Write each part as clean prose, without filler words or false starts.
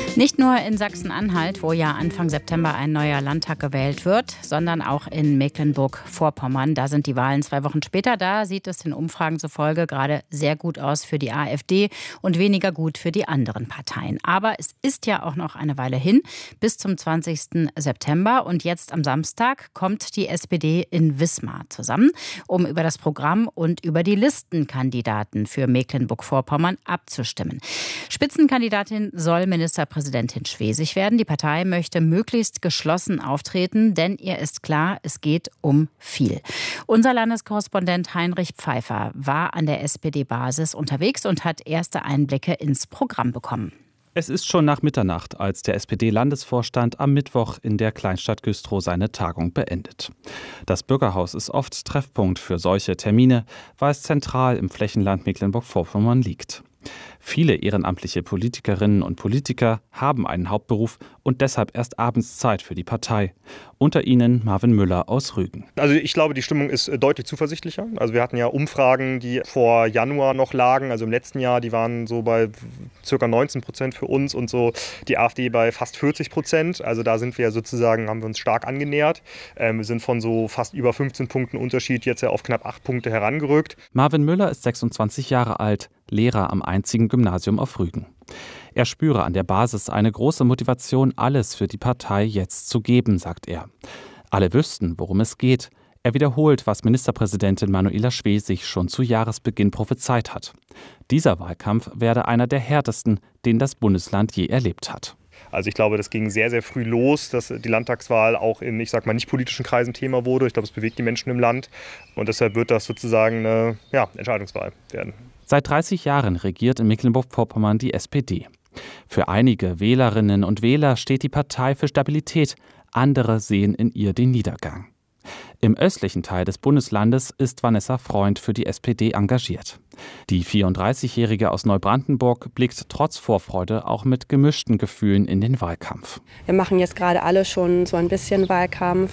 Nicht nur in Sachsen-Anhalt, wo ja Anfang September ein neuer Landtag gewählt wird, sondern auch in Mecklenburg-Vorpommern. Da sind die Wahlen 2 Wochen später. Da sieht es den Umfragen zufolge gerade sehr gut aus für die AfD und weniger gut für die anderen Parteien. Aber es ist ja auch noch eine Weile hin, bis zum 20. September. Und jetzt am Samstag kommt die SPD in Wismar zusammen, um über das Programm und über die Listenkandidaten für Mecklenburg-Vorpommern abzustimmen. Spitzenkandidatin soll Ministerpräsidentin Schwesig werden. Die Partei möchte möglichst geschlossen auftreten, denn ihr ist klar, es geht um viel. Unser Landeskorrespondent Heinrich Pfeiffer war an der SPD-Basis unterwegs und hat erste Einblicke ins Programm bekommen. Es ist schon nach Mitternacht, als der SPD-Landesvorstand am Mittwoch in der Kleinstadt Güstrow seine Tagung beendet. Das Bürgerhaus ist oft Treffpunkt für solche Termine, weil es zentral im Flächenland Mecklenburg-Vorpommern liegt. Viele ehrenamtliche Politikerinnen und Politiker haben einen Hauptberuf und deshalb erst abends Zeit für die Partei. Unter ihnen Marvin Müller aus Rügen. Also ich glaube, die Stimmung ist deutlich zuversichtlicher. Also wir hatten ja Umfragen, die vor Januar noch lagen, also im letzten Jahr, die waren so bei ca. 19% für uns und so die AfD bei fast 40%. Also da sind wir sozusagen, haben wir uns stark angenähert. Wir sind von so fast über 15 Punkten Unterschied jetzt ja auf knapp 8 Punkte herangerückt. Marvin Müller ist 26 Jahre alt, Lehrer am einzigen Gymnasium auf Rügen. Er spüre an der Basis eine große Motivation, alles für die Partei jetzt zu geben, sagt er. Alle wüssten, worum es geht. Er wiederholt, was Ministerpräsidentin Manuela Schwesig schon zu Jahresbeginn prophezeit hat. Dieser Wahlkampf werde einer der härtesten, den das Bundesland je erlebt hat. Also ich glaube, das ging sehr, sehr früh los, dass die Landtagswahl auch in, ich sag mal, nicht politischen Kreisen Thema wurde. Ich glaube, es bewegt die Menschen im Land und deshalb wird das sozusagen eine Entscheidungswahl werden. Seit 30 Jahren regiert in Mecklenburg-Vorpommern die SPD. Für einige Wählerinnen und Wähler steht die Partei für Stabilität, andere sehen in ihr den Niedergang. Im östlichen Teil des Bundeslandes ist Vanessa Freund für die SPD engagiert. Die 34-Jährige aus Neubrandenburg blickt trotz Vorfreude auch mit gemischten Gefühlen in den Wahlkampf. Wir machen jetzt gerade alle schon so ein bisschen Wahlkampf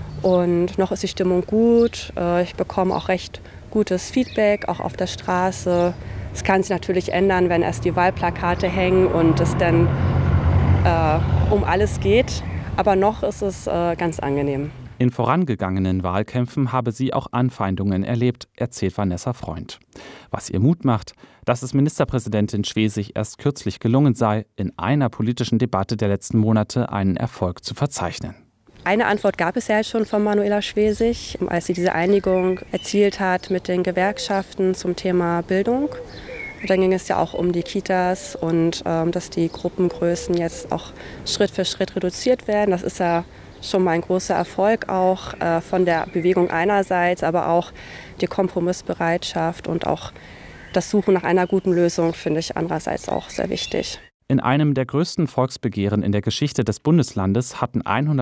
und noch ist die Stimmung gut. Ich bekomme auch recht gutes Feedback, auch auf der Straße. Es kann sich natürlich ändern, wenn erst die Wahlplakate hängen und es dann um alles geht. Aber noch ist es ganz angenehm. In vorangegangenen Wahlkämpfen habe sie auch Anfeindungen erlebt, erzählt Vanessa Freund. Was ihr Mut macht, dass es Ministerpräsidentin Schwesig erst kürzlich gelungen sei, in einer politischen Debatte der letzten Monate einen Erfolg zu verzeichnen. Eine Antwort gab es ja schon von Manuela Schwesig, als sie diese Einigung erzielt hat mit den Gewerkschaften zum Thema Bildung. Und dann ging es ja auch um die Kitas und dass die Gruppengrößen jetzt auch Schritt für Schritt reduziert werden. Das ist ja schon mal ein großer Erfolg auch von der Bewegung einerseits, aber auch die Kompromissbereitschaft und auch das Suchen nach einer guten Lösung finde ich andererseits auch sehr wichtig. In einem der größten Volksbegehren in der Geschichte des Bundeslandes hatten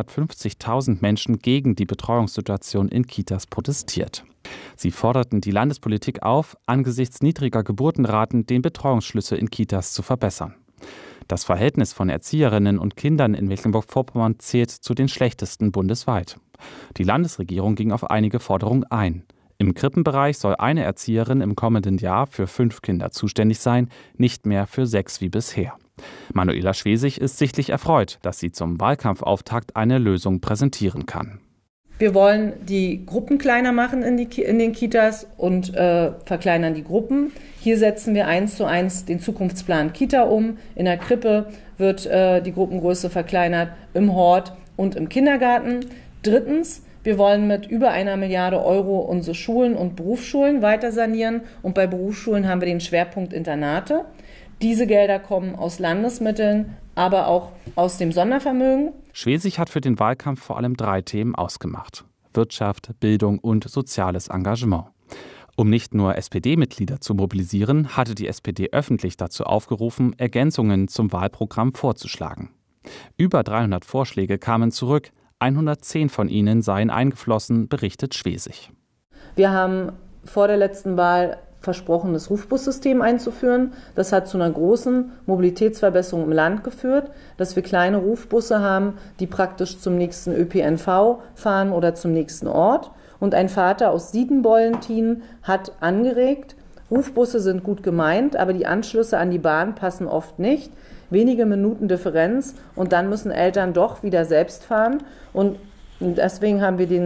150.000 Menschen gegen die Betreuungssituation in Kitas protestiert. Sie forderten die Landespolitik auf, angesichts niedriger Geburtenraten den Betreuungsschlüssel in Kitas zu verbessern. Das Verhältnis von Erzieherinnen und Kindern in Mecklenburg-Vorpommern zählt zu den schlechtesten bundesweit. Die Landesregierung ging auf einige Forderungen ein. Im Krippenbereich soll eine Erzieherin im kommenden Jahr für 5 Kinder zuständig sein, nicht mehr für 6 wie bisher. Manuela Schwesig ist sichtlich erfreut, dass sie zum Wahlkampfauftakt eine Lösung präsentieren kann. Wir wollen die Gruppen kleiner machen in den Kitas und verkleinern die Gruppen. Hier setzen wir 1:1 den Zukunftsplan Kita um. In der Krippe wird die Gruppengröße verkleinert, im Hort und im Kindergarten. Drittens, wir wollen mit über 1 Milliarde Euro unsere Schulen und Berufsschulen weiter sanieren. Und bei Berufsschulen haben wir den Schwerpunkt Internate. Diese Gelder kommen aus Landesmitteln, aber auch aus dem Sondervermögen. Schwesig hat für den Wahlkampf vor allem 3 Themen ausgemacht: Wirtschaft, Bildung und soziales Engagement. Um nicht nur SPD-Mitglieder zu mobilisieren, hatte die SPD öffentlich dazu aufgerufen, Ergänzungen zum Wahlprogramm vorzuschlagen. Über 300 Vorschläge kamen zurück, 110 von ihnen seien eingeflossen, berichtet Schwesig. Wir haben vor der letzten Wahl versprochen, das Rufbussystem einzuführen. Das hat zu einer großen Mobilitätsverbesserung im Land geführt, dass wir kleine Rufbusse haben, die praktisch zum nächsten ÖPNV fahren oder zum nächsten Ort. Und ein Vater aus Siedenbollentien hat angeregt, Rufbusse sind gut gemeint, aber die Anschlüsse an die Bahn passen oft nicht. Wenige Minuten Differenz und dann müssen Eltern doch wieder selbst fahren. Und deswegen haben wir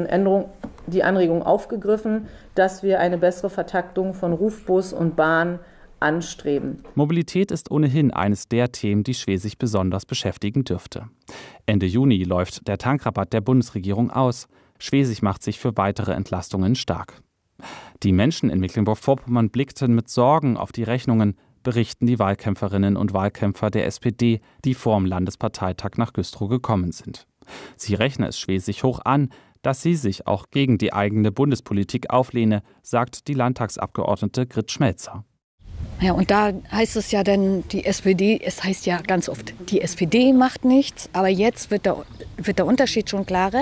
die Anregung aufgegriffen, dass wir eine bessere Vertaktung von Rufbus und Bahn anstreben. Mobilität ist ohnehin eines der Themen, die Schwesig besonders beschäftigen dürfte. Ende Juni läuft der Tankrabatt der Bundesregierung aus. Schwesig macht sich für weitere Entlastungen stark. Die Menschen in Mecklenburg-Vorpommern blickten mit Sorgen auf die Rechnungen, berichten die Wahlkämpferinnen und Wahlkämpfer der SPD, die vor dem Landesparteitag nach Güstrow gekommen sind. Sie rechnen es Schwesig hoch an, dass sie sich auch gegen die eigene Bundespolitik auflehne, sagt die Landtagsabgeordnete Grit Schmelzer. Ja, und da heißt es ja dann, die SPD, es heißt ja ganz oft, die SPD macht nichts, aber jetzt wird der Unterschied schon klarer.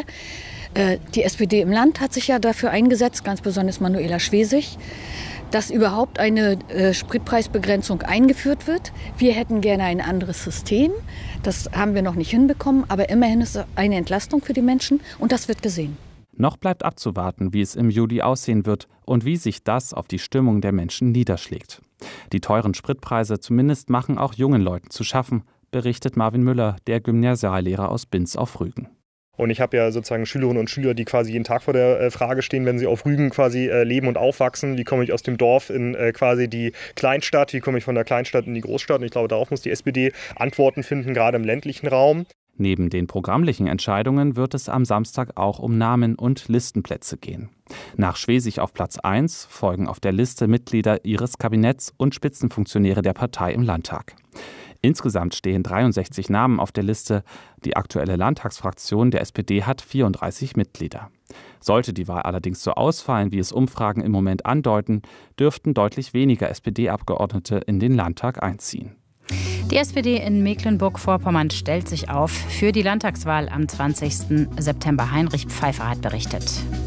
Die SPD im Land hat sich ja dafür eingesetzt, ganz besonders Manuela Schwesig, dass überhaupt eine Spritpreisbegrenzung eingeführt wird. Wir hätten gerne ein anderes System. Das haben wir noch nicht hinbekommen, aber immerhin ist es eine Entlastung für die Menschen und das wird gesehen. Noch bleibt abzuwarten, wie es im Juli aussehen wird und wie sich das auf die Stimmung der Menschen niederschlägt. Die teuren Spritpreise zumindest machen auch jungen Leuten zu schaffen, berichtet Marvin Müller, der Gymnasiallehrer aus Binz auf Rügen. Und ich habe ja sozusagen Schülerinnen und Schüler, die quasi jeden Tag vor der Frage stehen, wenn sie auf Rügen quasi leben und aufwachsen. Wie komme ich aus dem Dorf in quasi die Kleinstadt? Wie komme ich von der Kleinstadt in die Großstadt? Und ich glaube, darauf muss die SPD Antworten finden, gerade im ländlichen Raum. Neben den programmlichen Entscheidungen wird es am Samstag auch um Namen und Listenplätze gehen. Nach Schwesig auf Platz 1 folgen auf der Liste Mitglieder ihres Kabinetts und Spitzenfunktionäre der Partei im Landtag. Insgesamt stehen 63 Namen auf der Liste. Die aktuelle Landtagsfraktion der SPD hat 34 Mitglieder. Sollte die Wahl allerdings so ausfallen, wie es Umfragen im Moment andeuten, dürften deutlich weniger SPD-Abgeordnete in den Landtag einziehen. Die SPD in Mecklenburg-Vorpommern stellt sich auf für die Landtagswahl am 20. September. Heinrich Pfeiffer hat berichtet.